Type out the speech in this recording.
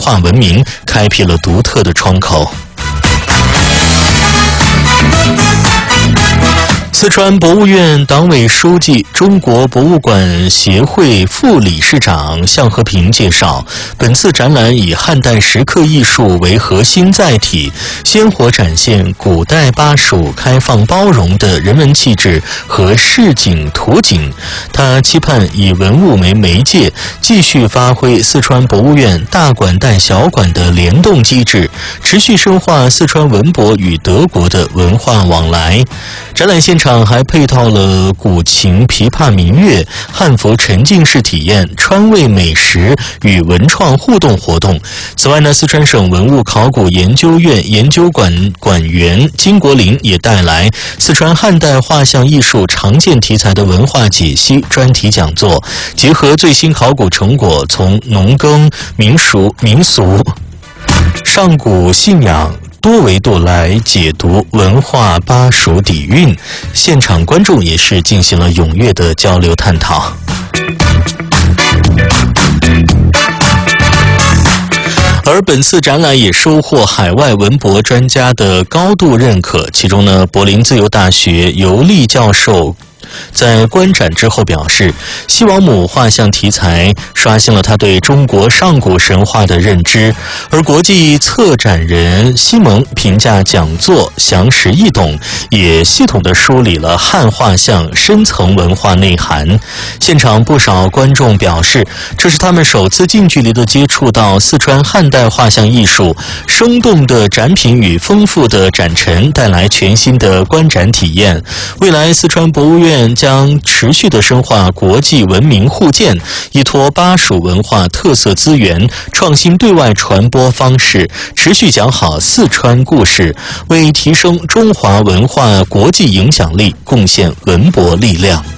化文明开辟了独特的窗口。四川博物院党委书记、中国博物馆协会副理事长向和平介绍，本次展览以汉代石刻艺术为核心载体，鲜活展现古代巴蜀开放包容的人文气质和市井图景。他期盼以文物为媒介，继续发挥四川博物院大馆带小馆的联动机制，持续深化四川文博与德国的文化往来。展览现场还配套了古琴、琵琶、民乐、汉服沉浸式体验、川味美食与文创互动活动。此外呢，四川省文物考古研究院研究馆馆员金国林也带来四川汉代画像艺术常见题材的文化解析专题讲座，结合最新考古成果，从农耕、民俗、上古信仰多维度来解读文化巴蜀底蕴，现场观众也是进行了踊跃的交流探讨。而本次展览也收获海外文博专家的高度认可，其中呢，柏林自由大学尤利教授在观展之后表示，西王母画像题材刷新了他对中国上古神话的认知，而国际策展人西蒙评价讲座详实易懂，也系统地梳理了汉画像深层文化内涵。现场不少观众表示，这是他们首次近距离地接触到四川汉代画像艺术，生动的展品与丰富的展陈带来全新的观展体验。未来四川博物院将持续地深化国际文明互鉴，依托巴蜀文化特色资源，创新对外传播方式，持续讲好四川故事，为提升中华文化国际影响力贡献文博力量。